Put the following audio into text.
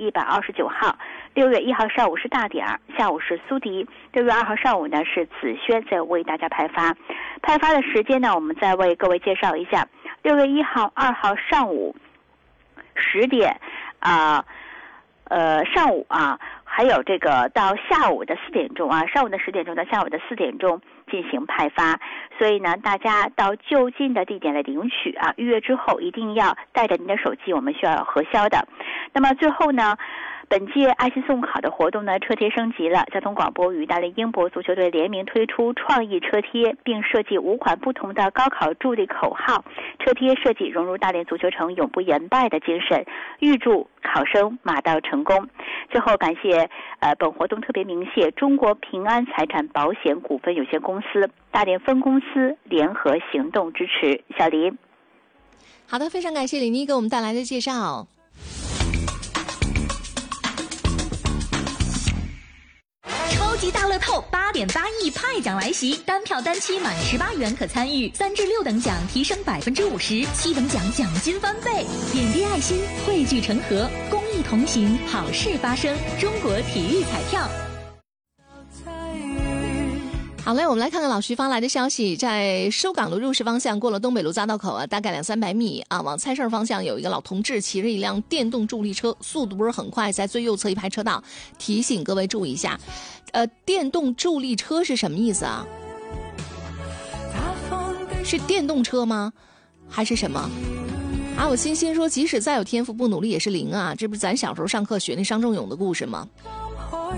129号。6月1号上午是大点儿，下午是苏迪。6月2号上午呢是紫萱在为大家派发。派发的时间呢，我们再为各位介绍一下。6月1号、2号上午10点上午还有这个到下午的4点钟上午的10点钟到下午的4点钟进行派发。所以呢，大家到就近的地点来领取预约之后一定要带着您的手机，我们需要核销的。那么最后呢，本届爱心送考的活动呢，车贴升级了。交通广播与大连英博足球队联名推出创意车贴，并设计5款不同的高考助力口号。车贴设计融入大连足球城永不言败的精神，预祝考生马到成功。最后感谢本活动特别鸣谢中国平安财产保险股份有限公司大连分公司联合行动支持。小林。 好的，非常感谢李妮给我们带来的介绍。 超级大乐透8.8亿派奖来袭，单票单期满18元可参与，3至6等奖提升50%，7等奖奖金翻倍。点滴爱心，汇聚成河，公益同行，好事发生。中国体育彩票。 好嘞，我们来看看老徐发来的消息，在收港路入市方向过了东北路匝道口大概200-300米往菜市方向有一个老同志骑着一辆电动助力车，速度不是很快，在最右侧一排车道，提醒各位注意一下。电动助力车是什么意思啊？是电动车吗？还是什么？我欣欣说，即使再有天赋不努力也是零这不是咱小时候上课学那商仲永的故事吗？